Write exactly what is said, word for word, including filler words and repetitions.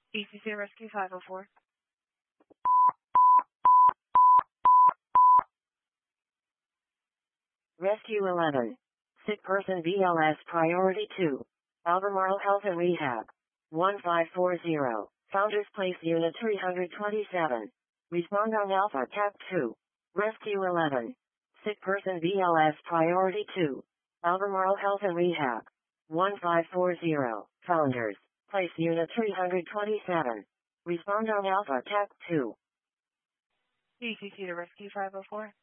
E C C Rescue five oh four. Rescue eleven. Sick person B L S priority two. Albemarle Health and Rehab. one five four zero. Founders Place Unit three twenty-seven. Respond on Alpha Tab two. Rescue eleven. Sick person B L S priority two. Albemarle Health and Rehab. one five four zero. Founders Place Unit three twenty-seven. Respond on Alpha Tab two. E C C to Rescue five oh four.